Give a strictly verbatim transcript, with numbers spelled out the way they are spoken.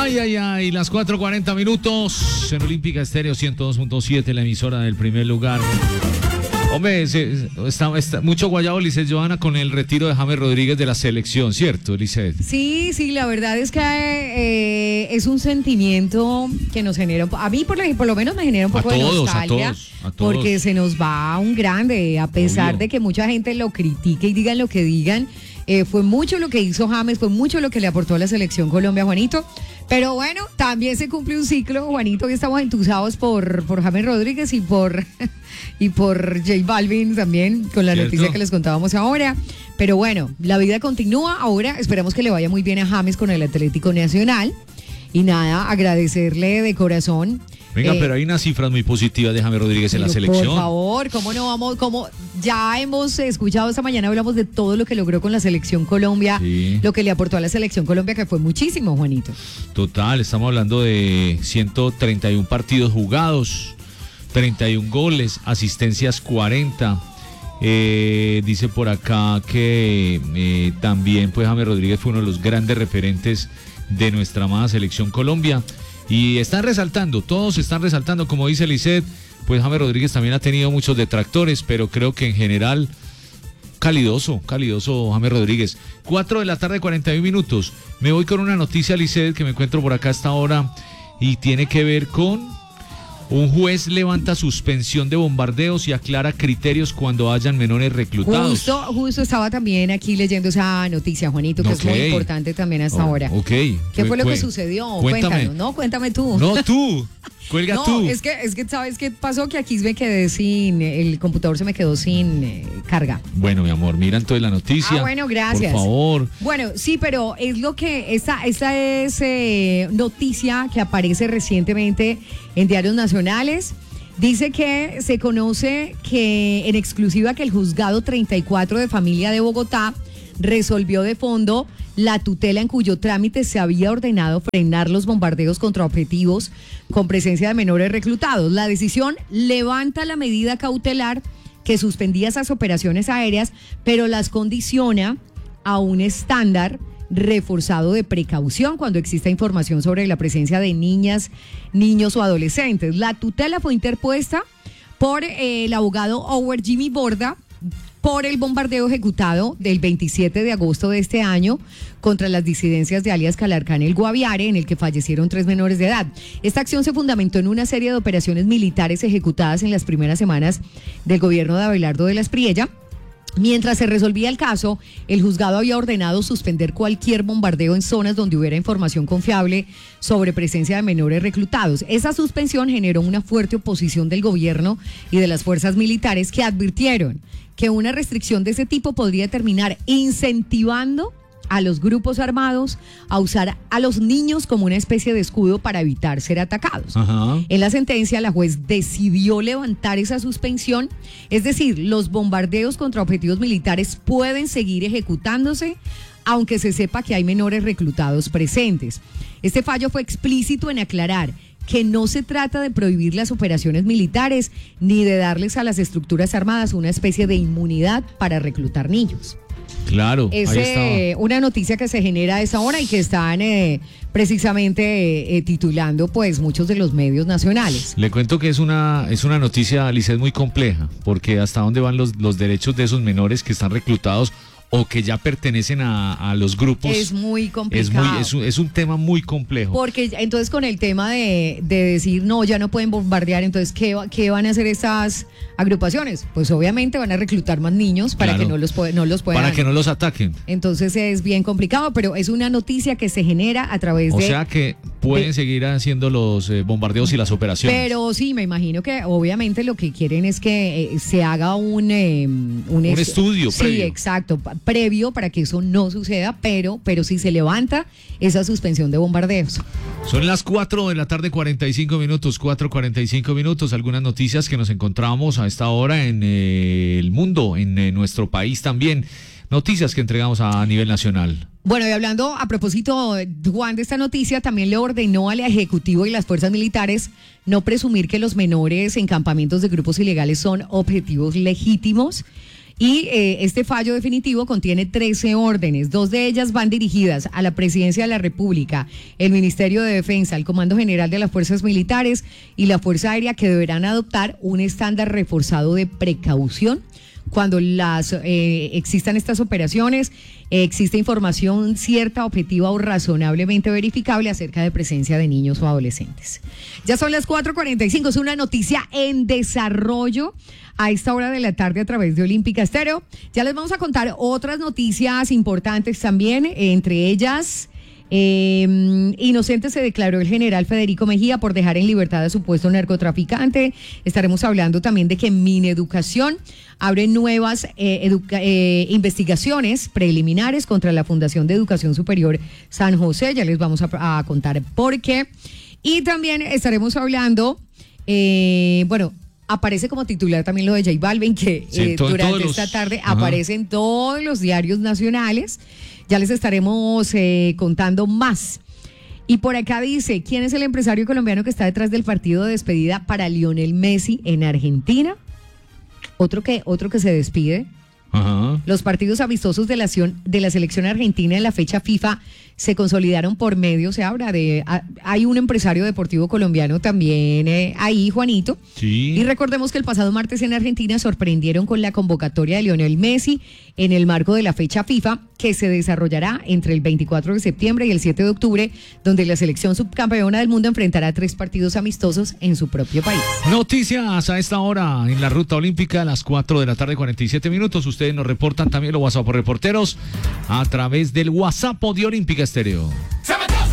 Ay, ay, ay, las cuatro cuarenta minutos en Olímpica Estéreo ciento dos punto siete, la emisora del primer lugar. Hombre, se, está, está mucho guayabo, Lisset Johanna, con el retiro de James Rodríguez de la selección, ¿cierto, Lisset? Sí, sí, la verdad es que eh, es un sentimiento que nos genera, a mí por, la, por lo menos me genera un poco a todos, de nostalgia, a todos, a todos. Porque se nos va un grande, a pesar Obvio. de que mucha gente lo critique y digan lo que digan. Eh, fue mucho lo que hizo James, fue mucho lo que le aportó a la selección Colombia, Juanito. Pero bueno, también se cumple un ciclo, Juanito, y estamos entusiasmados por, por James Rodríguez y por, y por J Balvin también, con la ¿Cierto? noticia que les contábamos ahora. Pero bueno, la vida continúa. Ahora esperamos que le vaya muy bien a James con el Atlético Nacional. Y nada, agradecerle de corazón. Venga, eh, pero hay unas cifras muy positivas de James Rodríguez en la Pero selección. Por favor, ¿cómo no vamos? Como ya hemos escuchado esta mañana, hablamos de todo lo que logró con la selección Colombia, Sí. lo que le aportó a la selección Colombia, que fue muchísimo, Juanito. Total, estamos hablando de ciento treinta y uno partidos jugados, treinta y uno goles, asistencias cuarenta. Eh, dice por acá que eh, también pues James Rodríguez fue uno de los grandes referentes de nuestra amada selección Colombia. Y están resaltando, todos están resaltando, como dice Lisset, pues James Rodríguez también ha tenido muchos detractores, pero creo que en general, calidoso, calidoso James Rodríguez. cuatro de la tarde, cuarenta y uno minutos. Me voy con una noticia, Lisset, que me encuentro por acá a esta hora, y tiene que ver con un juez levanta suspensión de bombardeos y aclara criterios cuando hayan menores reclutados. Justo, justo estaba también aquí leyendo esa noticia, Juanito, que Ok. es muy importante también hasta Oh, ahora. ok. ¿Qué fue lo que Cué- sucedió? Cuéntame. Cuéntanos, no, cuéntame tú. No, tú. Cuelga No, tú. es que, es que, ¿sabes qué pasó? Que aquí me quedé sin, el computador se me quedó sin eh, carga. Bueno, mi amor, mira entonces la noticia. Ah, bueno, gracias. Por favor. Bueno, sí, pero es lo que, esta, esta es eh, noticia que aparece recientemente en diarios nacionales. Dice que se conoce que en exclusiva que el juzgado treinta y cuatro de familia de Bogotá resolvió de fondo la tutela en cuyo trámite se había ordenado frenar los bombardeos contra objetivos con presencia de menores reclutados. La decisión levanta la medida cautelar que suspendía esas operaciones aéreas, pero las condiciona a un estándar reforzado de precaución cuando exista información sobre la presencia de niñas, niños o adolescentes. La tutela fue interpuesta por eh, el abogado Howard Jimmy Borda por el bombardeo ejecutado del veintisiete de agosto de este año contra las disidencias de alias Calarcán el Guaviare, en el que fallecieron tres menores de edad. Esta acción se fundamentó en una serie de operaciones militares ejecutadas en las primeras semanas del gobierno de Abelardo de la Espriella. Mientras se resolvía el caso, el juzgado había ordenado suspender cualquier bombardeo en zonas donde hubiera información confiable sobre presencia de menores reclutados. Esa suspensión generó una fuerte oposición del gobierno y de las fuerzas militares, que advirtieron que una restricción de ese tipo podría terminar incentivando a los grupos armados a usar a los niños como una especie de escudo para evitar ser atacados. Ajá. En la sentencia, la juez decidió levantar esa suspensión, es decir, los bombardeos contra objetivos militares pueden seguir ejecutándose aunque se sepa que hay menores reclutados presentes. Este fallo fue explícito en aclarar que no se trata de prohibir las operaciones militares ni de darles a las estructuras armadas una especie de inmunidad para reclutar niños. Claro, Es ahí eh, estaba. una noticia que se genera a esa hora y que están eh, precisamente eh, eh, titulando pues muchos de los medios nacionales. Le cuento que es una es una noticia, Lisset, muy compleja, porque hasta dónde van los, los derechos de esos menores que están reclutados o que ya pertenecen a, a los grupos. Es muy Es, complicado. muy, es, un, es un tema muy complejo. Porque entonces con el tema de, de decir no, ya no pueden bombardear, entonces ¿qué, va- qué van a hacer estas agrupaciones? Pues obviamente van a reclutar más niños para Claro. que no los, pue- no los puedan. Para que no los ataquen. Entonces es bien complicado, pero es una noticia que se genera a través O de... sea que pueden de- seguir haciendo los eh, bombardeos y las operaciones. Pero sí, me imagino que obviamente lo que quieren es que eh, se haga un... eh, un, Un est- estudio Sí, previo. exacto, pa- previo para que eso no suceda, pero, pero sí se levanta esa suspensión de bombardeos. Son las cuatro de la tarde, cuarenta y cinco minutos, cuatro cuarenta y cinco minutos. Algunas noticias que nos encontramos a esta hora en eh, el mundo, en eh, nuestro país también. Noticias que entregamos a, a nivel nacional. Bueno, y hablando a propósito, Juan, de esta noticia, también le ordenó al Ejecutivo y las fuerzas militares no presumir que los menores en campamentos de grupos ilegales son objetivos legítimos. Y eh, este fallo definitivo contiene trece órdenes. Dos de ellas van dirigidas a la Presidencia de la República, el Ministerio de Defensa, el Comando General de las Fuerzas Militares y la Fuerza Aérea, que deberán adoptar un estándar reforzado de precaución cuando las eh, existan estas operaciones, eh, existe información cierta, objetiva o razonablemente verificable acerca de presencia de niños o adolescentes. Ya son las cuatro cuarenta y cinco, es una noticia en desarrollo a esta hora de la tarde a través de Olímpica Estéreo. Ya les vamos a contar otras noticias importantes también, entre ellas... Eh, inocente se declaró el general Federico Mejía por dejar en libertad a supuesto narcotraficante. Estaremos hablando también de que Mineducación abre nuevas eh, educa- eh, investigaciones preliminares contra la Fundación de Educación Superior San José. Ya les vamos a, a contar por qué. Y también estaremos hablando, eh, bueno, aparece como titular también lo de J Balvin, que sí, eh, todo, durante los... esta tarde Ajá. aparece en todos los diarios nacionales. Ya les estaremos eh, contando más. Y por acá dice, ¿quién es el empresario colombiano que está detrás del partido de despedida para Lionel Messi en Argentina? Otro que, otro que se despide. Ajá. Los partidos amistosos de la, de la selección argentina en la fecha FIFA se consolidaron por medio, se habla de, a, hay un empresario deportivo colombiano también eh, ahí, Juanito. Sí. Y recordemos que el pasado martes en Argentina sorprendieron con la convocatoria de Lionel Messi en el marco de la fecha FIFA que se desarrollará entre el veinticuatro de septiembre y el siete de octubre, donde la selección subcampeona del mundo enfrentará tres partidos amistosos en su propio país. Noticias a esta hora en la ruta olímpica a las cuatro de la tarde, cuarenta y siete minutos. Ustedes nos reportan también los WhatsApp reporteros a través del WhatsApp de Olímpica Estéreo.